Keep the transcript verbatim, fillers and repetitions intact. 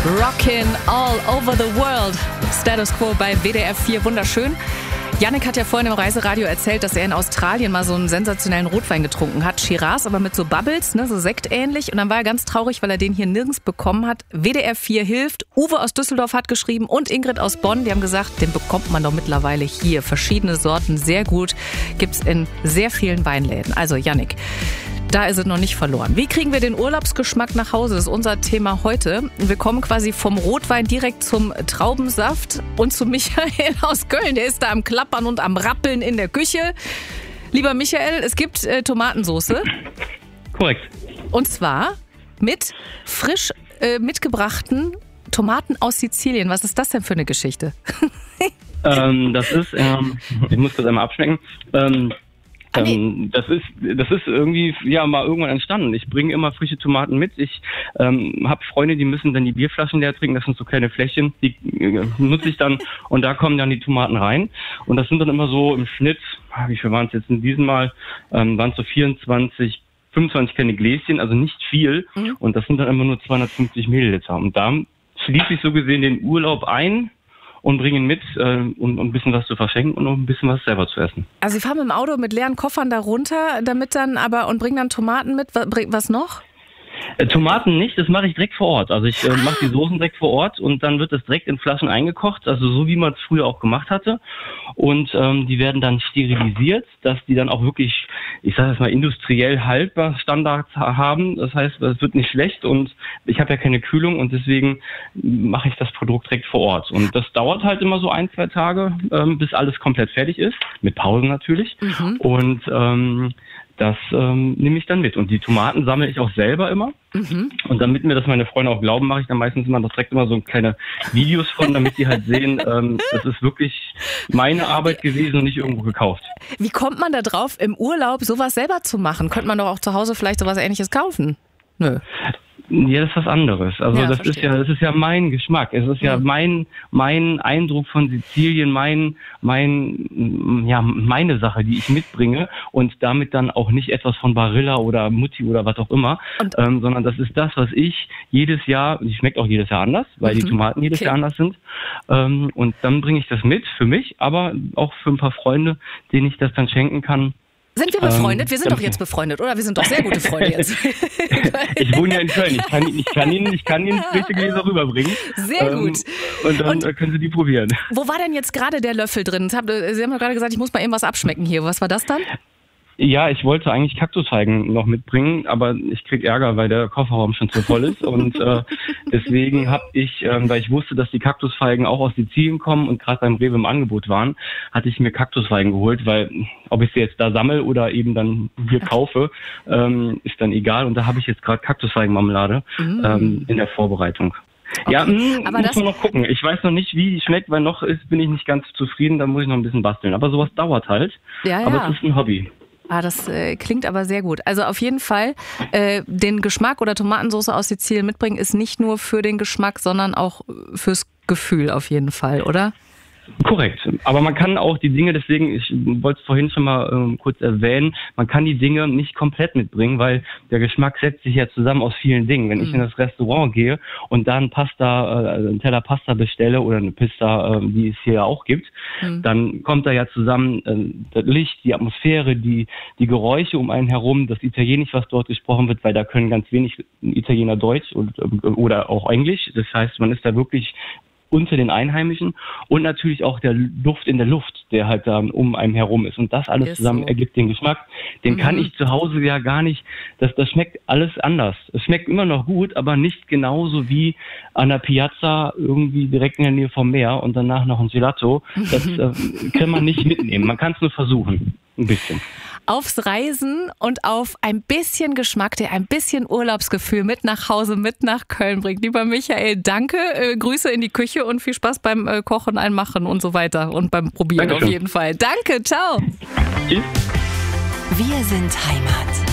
Rockin' all over the world. Status Quo bei W D R vier. Wunderschön. Yannick hat ja vorhin im Reiseradio erzählt, dass er in Australien mal so einen sensationellen Rotwein getrunken hat. Shiraz, aber mit so Bubbles, ne, so sektähnlich. Und dann war er ganz traurig, weil er den hier nirgends bekommen hat. W D R vier hilft. Uwe aus Düsseldorf hat geschrieben und Ingrid aus Bonn. Die haben gesagt, den bekommt man doch mittlerweile hier. Verschiedene Sorten, sehr gut. Gibt's in sehr vielen Weinläden. Also Yannick, da ist es noch nicht verloren. Wie kriegen wir den Urlaubsgeschmack nach Hause? Das ist unser Thema heute. Wir kommen quasi vom Rotwein direkt zum Traubensaft und zu Michael aus Köln. Der ist da am Klappern und am Rappeln in der Küche. Lieber Michael, es gibt äh, Tomatensauce. Korrekt. Und zwar mit frisch äh, mitgebrachten Tomaten aus Sizilien. Was ist das denn für eine Geschichte? ähm, das ist, ähm, ich muss das einmal abschmecken. Ähm, Ah, nee. Ähm, das ist, das ist irgendwie ja mal irgendwann entstanden. Ich bringe immer frische Tomaten mit. Ich ähm, habe Freunde, die müssen dann die Bierflaschen leer trinken. Das sind so kleine Fläschchen, die äh, nutze ich dann und da kommen dann die Tomaten rein. Und das sind dann immer so im Schnitt, wie viel waren es jetzt in diesem Mal, ähm, waren es so vierundzwanzig, fünfundzwanzig kleine Gläschen, also nicht viel. Mhm. Und das sind dann immer nur zweihundertfünfzig Milliliter. Und da schließe ich so gesehen den Urlaub ein und bringen mit, äh, um, um ein bisschen was zu verschenken und um ein bisschen was selber zu essen. Also Sie fahren mit dem Auto mit leeren Koffern da runter, damit dann aber und bringen dann Tomaten mit. Was noch? Äh, Tomaten nicht, das mache ich direkt vor Ort. Also ich äh, mache die Soßen direkt vor Ort und dann wird das direkt in Flaschen eingekocht, also so wie man es früher auch gemacht hatte. Und ähm, die werden dann sterilisiert, dass die dann auch wirklich, ich sage jetzt mal, industriell haltbar Standards haben. Das heißt, es wird nicht schlecht und ich habe ja keine Kühlung und deswegen mache ich das Produkt direkt vor Ort. Und das dauert halt immer so ein, zwei Tage, ähm, bis alles komplett fertig ist, mit Pausen natürlich. Mhm. Und ähm, das ähm, nehme ich dann mit. Und die Tomaten sammle ich auch selber immer. Mhm. Und damit mir das meine Freunde auch glauben, mache ich dann meistens immer direkt immer so kleine Videos von, damit die halt sehen, ähm, das ist wirklich meine Arbeit gewesen und nicht irgendwo gekauft. Wie kommt man da drauf, im Urlaub sowas selber zu machen? Könnte man doch auch zu Hause vielleicht sowas Ähnliches kaufen? Nö. Ja, das ist was anderes. Also ja, das verstehe. ist ja, das ist ja mein Geschmack. Es ist ja mhm. mein, mein Eindruck von Sizilien, mein, mein, ja, meine Sache, die ich mitbringe und damit dann auch nicht etwas von Barilla oder Mutti oder was auch immer, ähm, sondern das ist das, was ich jedes Jahr, die schmeckt auch jedes Jahr anders, weil mhm. die Tomaten jedes okay. Jahr anders sind. Ähm, und dann bringe ich das mit für mich, aber auch für ein paar Freunde, denen ich das dann schenken kann. Sind wir befreundet? Wir sind doch jetzt befreundet, oder? Wir sind doch sehr gute Freunde jetzt. Ich wohne ja in Köln. Ich kann, ich kann Ihnen, ich kann Ihnen frische Gläser rüberbringen. Sehr gut. Ähm, und dann und können Sie die probieren. Wo war denn jetzt gerade der Löffel drin? Sie haben doch gerade gesagt, ich muss mal eben was abschmecken hier. Was war das dann? Ja, ich wollte eigentlich Kaktusfeigen noch mitbringen, aber ich krieg Ärger, weil der Kofferraum schon zu voll ist. Und äh, deswegen habe ich, äh, weil ich wusste, dass die Kaktusfeigen auch aus Sizilien kommen und gerade beim Rewe im Angebot waren, hatte ich mir Kaktusfeigen geholt, weil ob ich sie jetzt da sammle oder eben dann hier kaufe, ähm, ist dann egal. Und da habe ich jetzt gerade Kaktusfeigenmarmelade mm. ähm, in der Vorbereitung. Okay. Ja, mh, aber muss man noch gucken. Ich weiß noch nicht, wie die schmeckt, weil noch ist, bin ich nicht ganz zufrieden. Da muss ich noch ein bisschen basteln. Aber sowas dauert halt. Ja, aber ja. es ist ein Hobby. Ah, das äh, klingt aber sehr gut. Also auf jeden Fall, äh, den Geschmack oder Tomatensauce aus Sizilien mitbringen ist nicht nur für den Geschmack, sondern auch fürs Gefühl auf jeden Fall, oder? Korrekt. Aber man kann auch die Dinge, deswegen, ich wollte es vorhin schon mal ähm, kurz erwähnen, man kann die Dinge nicht komplett mitbringen, weil der Geschmack setzt sich ja zusammen aus vielen Dingen. Wenn mhm. ich in das Restaurant gehe und da ein Pasta, äh, einen Teller Pasta bestelle oder eine Pista, äh, die es hier ja auch gibt, mhm. dann kommt da ja zusammen äh, das Licht, die Atmosphäre, die die Geräusche um einen herum, das Italienisch, was dort gesprochen wird, weil da können ganz wenig Italiener Deutsch und, äh, oder auch Englisch. Das heißt, man ist da wirklich unter den Einheimischen und natürlich auch der Duft in der Luft, der halt dann um einem herum ist. Und das alles ist zusammen so. Ergibt den Geschmack. Den mhm. kann ich zu Hause ja gar nicht, das, das schmeckt alles anders. Es schmeckt immer noch gut, aber nicht genauso wie an der Piazza irgendwie direkt in der Nähe vom Meer und danach noch ein Gelato. Das äh, kann man nicht mitnehmen. Man kann es nur versuchen. Ein bisschen. Aufs Reisen und auf ein bisschen Geschmack, der ein bisschen Urlaubsgefühl mit nach Hause, mit nach Köln bringt. Lieber Michael, danke, äh, Grüße in die Küche und viel Spaß beim äh, Kochen, Einmachen und so weiter und beim Probieren Dankeschön. Auf jeden Fall. Danke, ciao. Tschüss. Wir sind Heimat.